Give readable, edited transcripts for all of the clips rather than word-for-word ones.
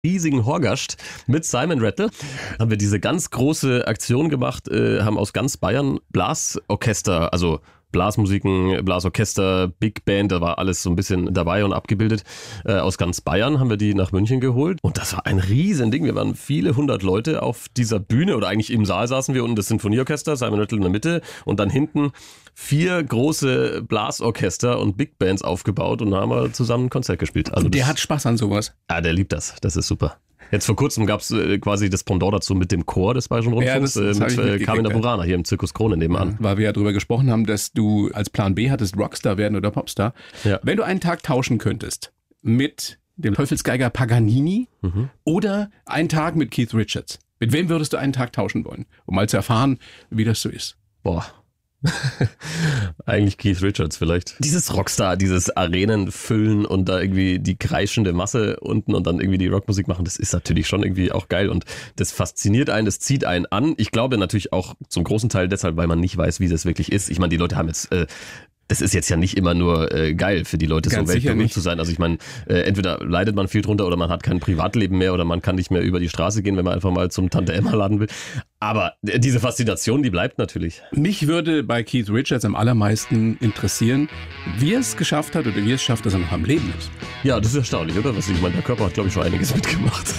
riesigen Horgast mit Simon Rattle. Haben wir diese ganz große Aktion gemacht, haben aus ganz Bayern Blasorchester, also Blasmusiken, Blasorchester, Big Band, da war alles so ein bisschen dabei und abgebildet. Aus ganz Bayern haben wir die nach München geholt und das war ein Riesending. Wir waren viele hundert Leute auf dieser Bühne oder eigentlich im Saal saßen wir unten das Sinfonieorchester, Simon Rattle in der Mitte und dann hinten 4 große Blasorchester und Big Bands aufgebaut und da haben wir zusammen ein Konzert gespielt. Also der hat Spaß an sowas. Ja, der liebt das. Das ist super. Jetzt vor kurzem gab es quasi das Pendant dazu mit dem Chor des Bayerischen Rundfunks, mit Carmina Burana hier im Zirkus Krone nebenan. Weil wir ja drüber gesprochen haben, dass du als Plan B hattest, Rockstar werden oder Popstar. Ja. Wenn du einen Tag tauschen könntest mit dem Teufelsgeiger Paganini oder einen Tag mit Keith Richards, mit wem würdest du einen Tag tauschen wollen, um mal zu erfahren, wie das so ist? Boah. Eigentlich Keith Richards vielleicht. Dieses Rockstar, dieses Arenen füllen und da irgendwie die kreischende Masse unten und dann irgendwie die Rockmusik machen, das ist natürlich schon irgendwie auch geil und das fasziniert einen, das zieht einen an. Ich glaube natürlich auch zum großen Teil deshalb, weil man nicht weiß, wie das wirklich ist. Ich meine, die Leute haben jetzt... Das ist jetzt ja nicht immer nur geil für die Leute, ganz so weltberühmt zu sein. Also ich meine, entweder leidet man viel drunter oder man hat kein Privatleben mehr oder man kann nicht mehr über die Straße gehen, wenn man einfach mal zum Tante-Emma-Laden will. Aber diese Faszination, die bleibt natürlich. Mich würde bei Keith Richards am allermeisten interessieren, wie er es geschafft hat oder wie er es schafft, dass er noch am Leben ist. Ja, das ist erstaunlich, oder? Was ich meine, der Körper hat, glaube ich, schon einiges mitgemacht.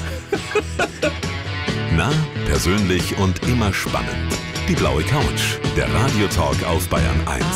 Nah, persönlich und immer spannend. Die blaue Couch, der Radiotalk auf Bayern 1.